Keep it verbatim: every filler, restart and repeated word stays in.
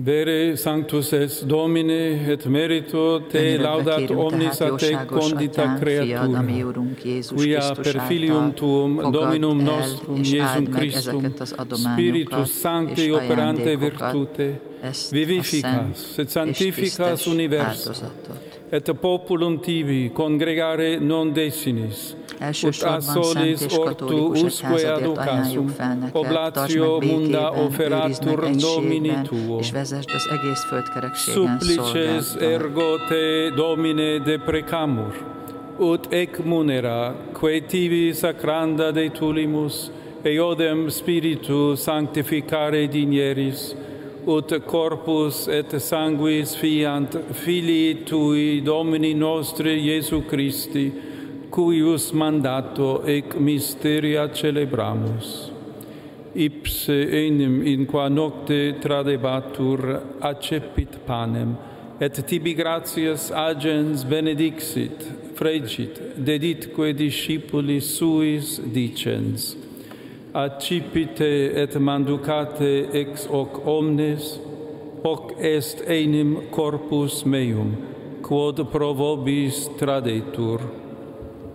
Vere sanctus es Domine, et merito te laudat omnis a te condita creatura, quia per filium tuum, Dominum nostrum, Iesum Christum, Spiritus Sancti operante virtute, vivificas et sanctificas universum, et populum tibi congregare non desinis, ut a solis ortu usque aducasum, oblatio munda oferatur Domini tuo. Supplices ergo te, Domine, deprecamur, ut ec munera, quae tibi sacranda de tulimus, eodem Spiritu sanctificare digneris, ut corpus et sanguis fiant Filii Tui, Domini nostri Iesu Christi, cuius mandato ec mysteria celebramus. Ipse enim in qua nocte tradebatur accepit panem, et tibi gratias agens benedixit, fregit, deditque discipulis suis dicens. Accipite et manducate ex hoc omnes, hoc est enim corpus meum, quod pro vobis tradetur.